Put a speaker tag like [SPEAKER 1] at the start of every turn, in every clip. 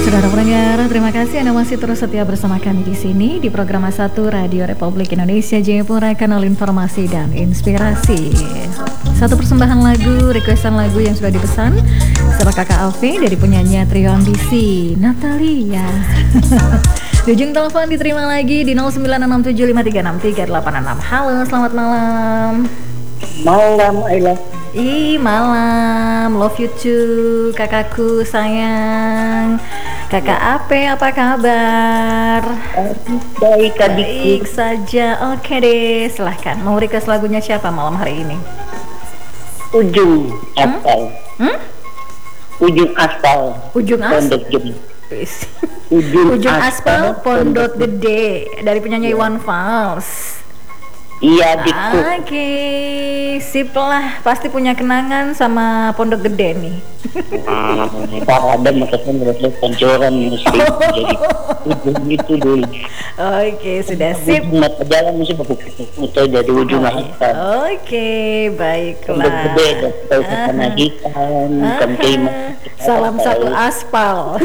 [SPEAKER 1] Saudara pendengar, terima kasih Anda masih terus setia bersama kami di sini di program A1 Radio Republik Indonesia Jayapura, kanal informasi dan inspirasi. Satu persembahan lagu, requestan lagu yang sudah dipesan sama Kakak Alfi dari penyanyi Trio Ambisi, Natalia. Di ujung telepon diterima lagi di 0967536386. Halo, selamat malam.
[SPEAKER 2] Malam, Ayla.
[SPEAKER 1] Malam, love you too, kakakku sayang. Kakak Ape, apa kabar?
[SPEAKER 2] Baik, adikku.
[SPEAKER 1] Baik saja, oke deh, silahkan. Mau request lagunya siapa malam hari ini?
[SPEAKER 2] Ujung aspal. Ujung aspal.
[SPEAKER 1] Ujung
[SPEAKER 2] Pondok
[SPEAKER 1] aspal.
[SPEAKER 2] Gede. Ujung
[SPEAKER 1] Aspal Pondok Gede dari penyanyi Iwan Fals.
[SPEAKER 2] Iya, adikku.
[SPEAKER 1] Oke, sip lah. Pasti punya kenangan sama Pondok Gede nih.
[SPEAKER 2] Ada maksudnya merasa pancoran mesti jadi ujung itu dulu.
[SPEAKER 1] Oke, sudah sip.
[SPEAKER 2] Ujung mata jalan mesti baku itu dari ujung aspal.
[SPEAKER 1] Oke,
[SPEAKER 2] Pondok
[SPEAKER 1] baiklah.
[SPEAKER 2] Gede, tahu sana hitam, bukan kayak
[SPEAKER 1] Salam satu aspal.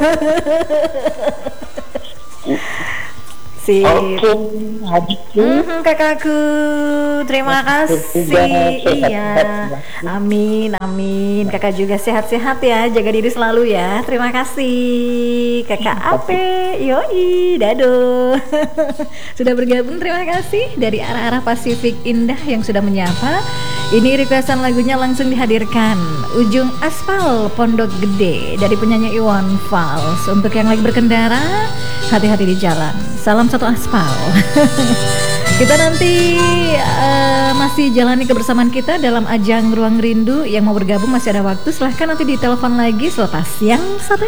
[SPEAKER 1] Sip.
[SPEAKER 2] Oke, adikku.
[SPEAKER 1] Kakakku, terima kasih. Iya, amin, amin. Kakak juga sehat-sehat ya, jaga diri selalu ya. Terima kasih, Kakak Ape. Yoi, dado. Sudah bergabung, terima kasih dari arah-arah Pasifik Indah yang sudah menyapa. Ini requestan lagunya langsung dihadirkan. Ujung Aspal Pondok Gede dari penyanyi Iwan Fals. Untuk yang lagi berkendara, hati-hati di jalan. Salam satu aspal. Kita nanti masih jalani kebersamaan kita dalam ajang Ruang Rindu. Yang mau bergabung masih ada waktu. Silahkan nanti ditelepon lagi selepas yang satu